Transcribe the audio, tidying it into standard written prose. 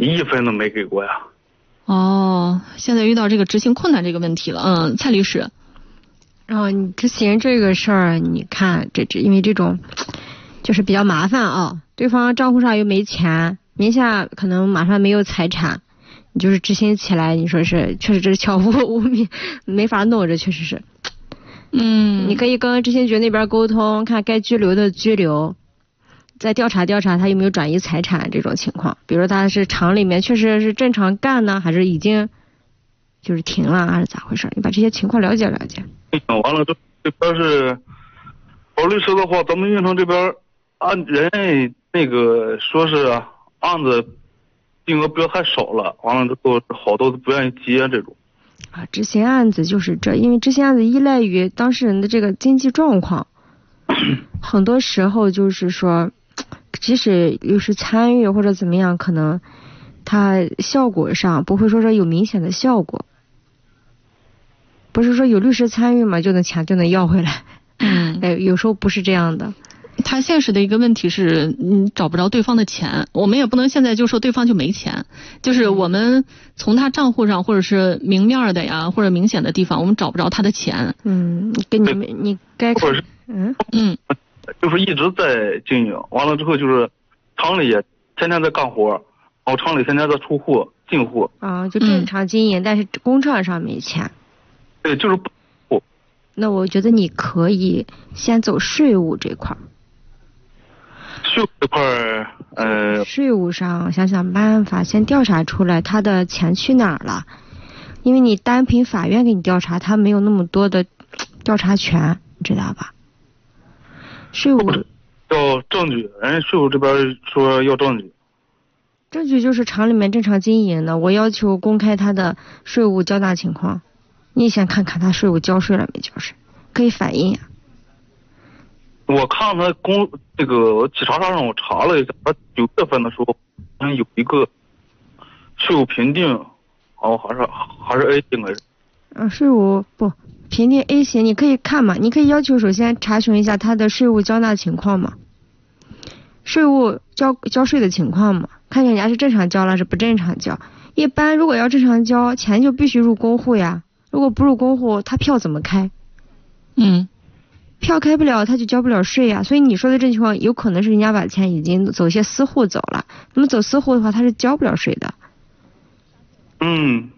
1分都没给过呀。 哦，现在遇到这个执行困难这个问题了。蔡律师。 你之前这个事儿，你看因为这种就是比较麻烦啊，对方账户上又没钱，名下可能马上没有财产，你就是执行起来，你说是确实这是巧妇无名，没法弄，这确实是。你可以跟执行局那边沟通，看该拘留的拘留，再调查他有没有转移财产这种情况，比如他是厂里面确实是正常干呢，还是已经就是停了，还是咋回事？你把这些情况了解了解。 完了，这边是保律师的话，咱们运城这边人那个说是案子金额不要太少了，完了之后好多都不愿意接这种。 执行案子就是因为执行案子依赖于当事人的这个经济状况，很多时候就是说，即使律师参与或者怎么样，可能它效果上不会说有明显的效果。不是说有律师参与嘛，钱就能要回来。有时候不是这样的。 他现实的一个问题是，找不着对方的钱，我们也不能现在就说对方就没钱，就是我们从他账户上或者是明面的呀，或者明显的地方，我们找不着他的钱。 跟你该看。 就是一直在经营，完了之后就是厂里也天天在干活，然后厂里天天在出货进货。 就正常经营，但是工厂上没钱。 对，就是不。 那我觉得你可以先走税务这块。 税务这块税务上想办法，先调查出来他的钱去哪儿了，因为你单凭法院给你调查，他没有那么多的调查权，你知道吧？税务要证据，人家税务这边说要证据。 证据就是厂里面正常经营的，我要求公开他的税务交纳情况。你先看看他税务交税了没交税，可以反映呀。 我看他企查上我查了一下，他9月份的时候好像有一个税务评定，还是 A 应该是。 税务不评定 A 型，你可以看嘛，你可以要求首先查询一下他的税务交纳情况嘛，税务交税的情况嘛，看人家是正常交了是不正常交。一般如果要正常交，钱就必须入公户呀。如果不入公户，他票怎么开？票开不了，他就交不了税呀。所以你说的这情况，有可能是人家把钱已经走些私户走了。那么走私户的话，他是交不了税的。